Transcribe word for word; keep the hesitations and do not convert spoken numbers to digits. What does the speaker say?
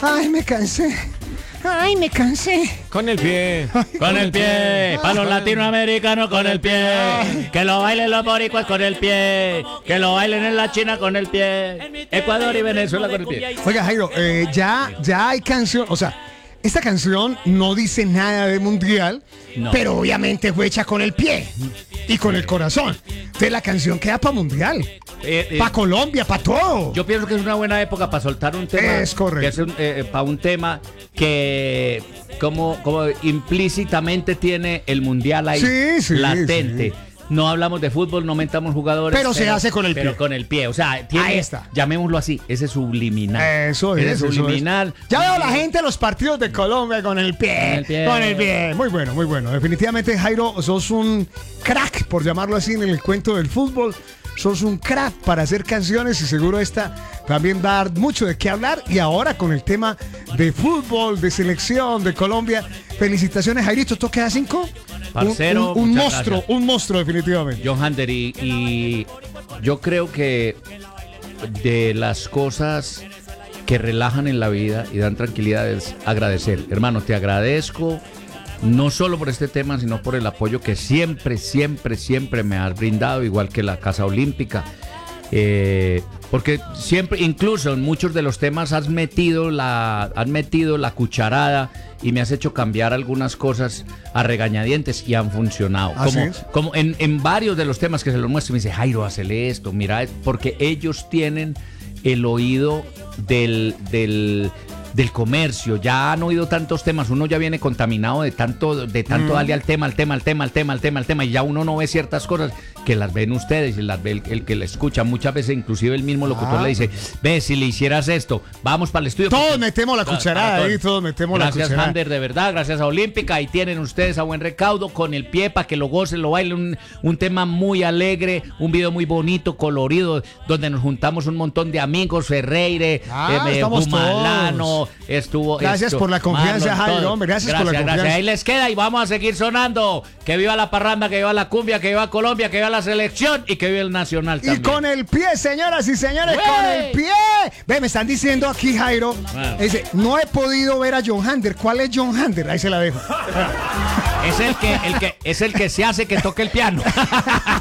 Ay, me cansé. Ay, me cansé. Con el pie. Con el pie, para los latinoamericanos con el pie, que lo bailen los boricuas con el pie, que lo bailen en la China con el pie, Ecuador y Venezuela con el pie. Oiga, Jairo, eh, ya, ya hay canción, o sea, esta canción no dice nada de mundial, No. pero obviamente fue hecha con el pie y con el corazón. Entonces la canción queda para mundial, Eh, eh, para Colombia, para todo. Yo pienso que es una buena época para soltar un tema. Es correcto. Que es un, eh, para un tema que como, como implícitamente tiene el mundial ahí Sí, sí, latente. sí. No hablamos de fútbol, no mentamos jugadores. Pero se hace con el pero pie. con el pie. O sea, tiene, Ahí está. llamémoslo así, ese subliminal. Eso Ese es, eso subliminal. es. Ya veo a la gente en los partidos de Colombia con el pie, Con el pie. con el pie. Muy bueno, muy bueno. Definitivamente, Jairo, sos un crack, por llamarlo así, en el cuento del fútbol. Sos un crack para hacer canciones y seguro esta también va a dar mucho de qué hablar. Y ahora con el tema de fútbol, de selección, de Colombia. Felicitaciones, Jairito. ¿Esto queda cinco? Parcero, un, un, un muchas monstruo, gracias. un monstruo definitivamente. John Hander, y, y yo creo que de las cosas que relajan en la vida y dan tranquilidad es agradecer. Hermano, te agradezco no solo por este tema, sino por el apoyo que siempre, siempre, siempre me has brindado, igual que la Casa Olímpica. Eh, porque siempre, incluso en muchos de los temas has metido la, has metido la cucharada y me has hecho cambiar algunas cosas a regañadientes y han funcionado. Así Como, es. como en, en varios de los temas que se los muestro, me dice, Jairo, hacele esto, mira, porque ellos tienen el oído del, del, del comercio, ya han oído tantos temas, uno ya viene contaminado de tanto, de tanto Mm. darle al tema, al tema, al tema, al tema, al tema, al tema, y ya uno no ve ciertas cosas que las ven ustedes y las ve el, el que le escucha. Muchas veces inclusive el mismo locutor Ah. le dice, ve, si le hicieras esto, vamos para el estudio. Todos porque- metemos la Para- cucharada para ahí, todos metemos la Gracias, cucharada. Hander, de verdad, gracias a Olímpica. Ahí tienen ustedes a buen recaudo con el pie para que lo gocen, lo bailen. Un, un tema muy alegre, un video muy bonito, colorido, donde nos juntamos un montón de amigos. Ferreire, Ah, eh, estamos Bumalano, todos. estuvo. Gracias esto, por la confianza, Marlon, Jairo, todo. hombre, gracias por la Gracias, confianza. Ahí les queda y vamos a seguir sonando. Que viva la parranda, que viva la cumbia, que viva Colombia, que viva la selección y que viva el nacional Y también. con el pie, señoras y señores, ¡Güey! con el pie. Ve, me están diciendo aquí, Jairo. Ah. Dice, no he podido ver a John Hander. ¿Cuál es John Hander? Ahí se la dejo. Es el que, el que, es el que se hace que toque el piano.